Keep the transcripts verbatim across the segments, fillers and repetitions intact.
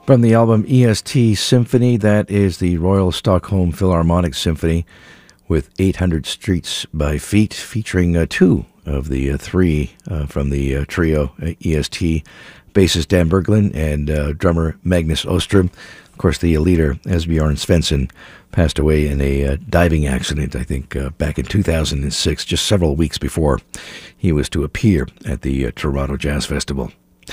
From the album E S T Symphony, that is the Royal Stockholm Philharmonic Symphony with eight hundred Streets by Feet, featuring uh, two of the uh, three uh, from the uh, trio uh, E S T, bassist Dan Berglund and uh, drummer Magnus Ostrom. Of course, the leader, Asbjørn Svensson, passed away in a uh, diving accident, I think, uh, back in two thousand six, just several weeks before he was to appear at the uh, Toronto Jazz Festival.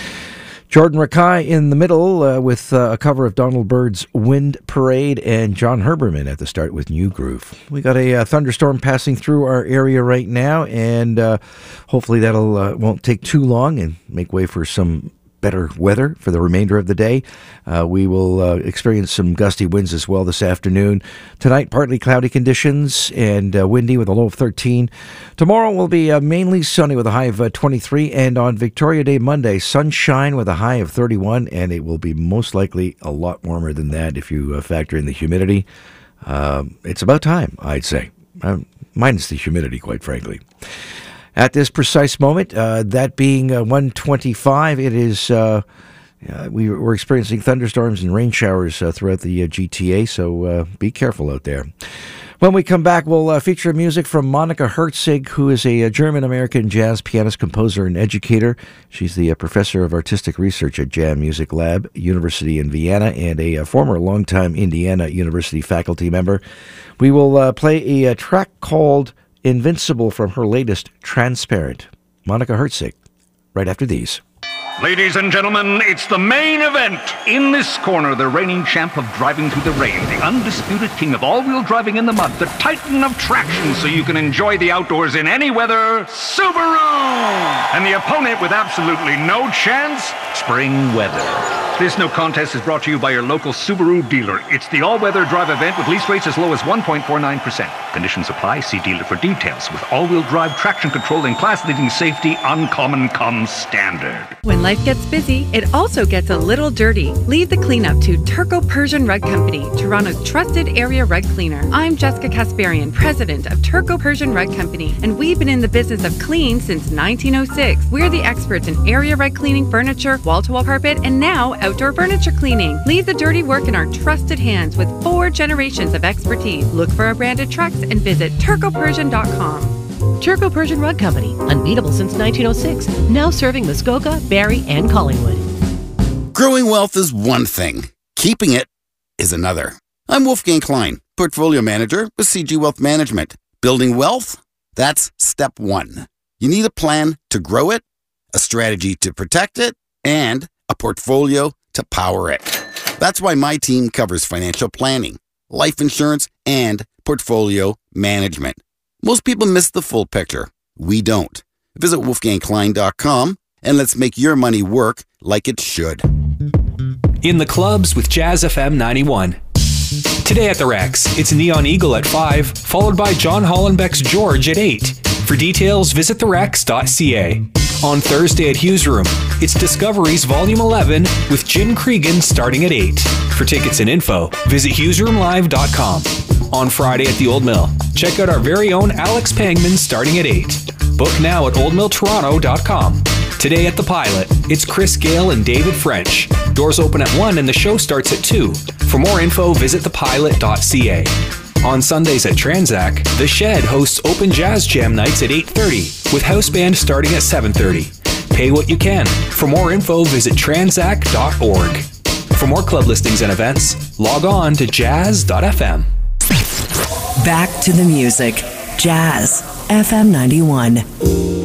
Jordan Rakei in the middle uh, with uh, a cover of Donald Byrd's Wind Parade, and John Herbermann at the start with New Groove. We got a uh, thunderstorm passing through our area right now, and uh, hopefully that'll uh, won't take too long and make way for some better weather for the remainder of the day. Uh, we will uh, experience some gusty winds as well this afternoon. Tonight, partly cloudy conditions and uh, windy with a low of thirteen. Tomorrow will be uh, mainly sunny with a high of uh, twenty-three. And on Victoria Day Monday, sunshine with a high of thirty-one. And it will be most likely a lot warmer than that if you uh, factor in the humidity. Uh, it's about time, I'd say. Uh, minus the humidity, quite frankly. At this precise moment, uh, that being uh, one twenty-five, it is, uh, uh, we, we're experiencing thunderstorms and rain showers uh, throughout the uh, G T A, so uh, be careful out there. When we come back, we'll uh, feature music from Monika Herzig, who is a, a German-American jazz pianist, composer, and educator. She's the uh, professor of artistic research at Jam Music Lab, University in Vienna, and a, a former longtime Indiana University faculty member. We will uh, play a, a track called Invincible from her latest Transparent. Monika Herzig, right after these. Ladies and gentlemen, it's the main event. In this corner, the reigning champ of driving through the rain, the undisputed king of all-wheel driving in the mud, the titan of traction so you can enjoy the outdoors in any weather, Subaru! And the opponent with absolutely no chance, spring weather. This no contest is brought to you by your local Subaru dealer. It's the all-weather drive event with lease rates as low as one point four nine percent. Conditions apply. See dealer for details. With all-wheel drive, traction control, and class-leading safety, uncommon comes standard. When life gets busy, it also gets a little dirty. Leave the cleanup to Turco Persian Rug Company, Toronto's trusted area rug cleaner. I'm Jessica Kasparian, president of Turco Persian Rug Company, and we've been in the business of clean since nineteen oh six. We're the experts in area rug cleaning, furniture, wall-to-wall carpet, and now outdoor furniture cleaning. Leave the dirty work in our trusted hands with four generations of expertise. Look for our branded trucks and visit turco persian dot com. Turco Persian Rug Company, unbeatable since nineteen oh six, now serving Muskoka, Barrie, and Collingwood. Growing wealth is one thing. Keeping it is another. I'm Wolfgang Klein, Portfolio Manager with C G Wealth Management. Building wealth? That's step one. You need a plan to grow it, a strategy to protect it, and a portfolio to power it. That's why my team covers financial planning, life insurance, and portfolio management. Most people miss the full picture. We don't. Visit wolfgang klein dot com and let's make your money work like it should. In the clubs with Jazz F M ninety-one. Today at the Rex, it's Neon Eagle at five, followed by John Hollenbeck's George at eight. For details, visit the rex dot c a. On Thursday at Hughes Room, it's Discoveries Volume eleven with Jim Cregan starting at eight. For tickets and info, visit hughes room live dot com. On Friday at the Old Mill, check out our very own Alex Pangman starting at eight. Book now at old mill toronto dot com. Today at the Pilot, it's Chris Gale and David French. Doors open at one and the show starts at two. For more info, visit the pilot dot c a. On Sundays at Tranzac, The Shed hosts open jazz jam nights at eight thirty, with house band starting at seven thirty. Pay what you can. For more info, visit tranzac dot org. For more club listings and events, log on to jazz dot f m. Back to the music. Jazz F M ninety-one.